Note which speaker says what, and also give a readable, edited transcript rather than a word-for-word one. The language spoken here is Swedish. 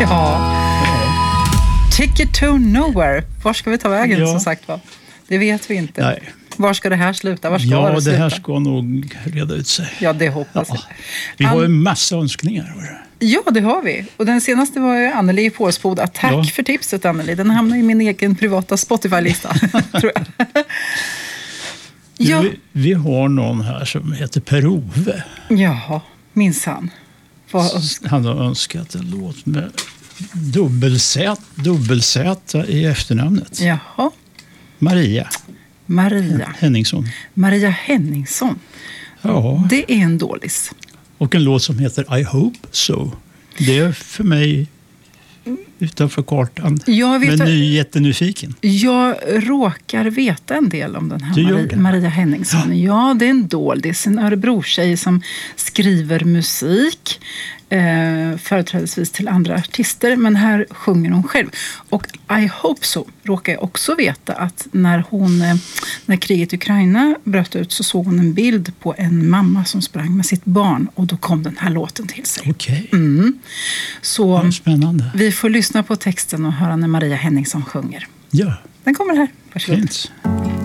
Speaker 1: Ja. Ticket to nowhere. Var ska vi ta vägen som sagt var? Det vet vi inte.
Speaker 2: Nej.
Speaker 1: Var ska det här sluta? Var ska
Speaker 2: det
Speaker 1: sluta?
Speaker 2: här ska nog reda ut sig.
Speaker 1: Ja, det hoppas jag.
Speaker 2: Vi har en massa önskningar.
Speaker 1: Ja, det har vi. Och den senaste var ju Anneli i Påsboda. Tack för tipset, Anneli. Den hamnar i min egen privata Spotify-lista, tror jag.
Speaker 2: Ja. Vi har någon här som heter Per-Ove.
Speaker 1: Jaha, minsann.
Speaker 2: Han har önskat en låt med dubbelsätta i efternamnet.
Speaker 1: Jaha.
Speaker 2: Maria Henningsson.
Speaker 1: Maria Henningsson.
Speaker 2: Ja.
Speaker 1: Det är en dålis.
Speaker 2: Och en låt som heter I Hope So. Det är för mig utanför kartan. Men jättenyfiken.
Speaker 1: Jag råkar veta en del om den här Maria Henningsson. Ja, det är en doldis. En Örebro-tjej som skriver musik. Företrädesvis till andra artister. Men här sjunger hon själv. Och I Hope So råkar jag också veta att när kriget i Ukraina bröt ut så såg hon en bild på en mamma som sprang med sitt barn. Och då kom den här låten till sig.
Speaker 2: Okej.
Speaker 1: Så
Speaker 2: spännande.
Speaker 1: Vi får lyssna på texten och höra när Maria Henningsson sjunger.
Speaker 2: Ja.
Speaker 1: Den kommer här. Varsågod.
Speaker 2: Fint.